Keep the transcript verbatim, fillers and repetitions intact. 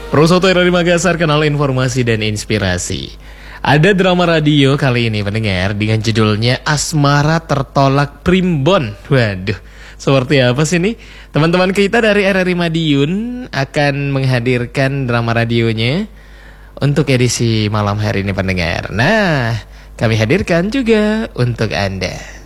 Prosoto dari Makassar, kanal informasi dan inspirasi. Ada drama radio kali ini pendengar dengan judulnya Asmara Tertolak Primbon. Waduh, seperti apa sih nih? Teman-teman kita dari R R I Madiun akan menghadirkan drama radionya untuk edisi malam hari ini pendengar. Nah, kami hadirkan juga untuk Anda.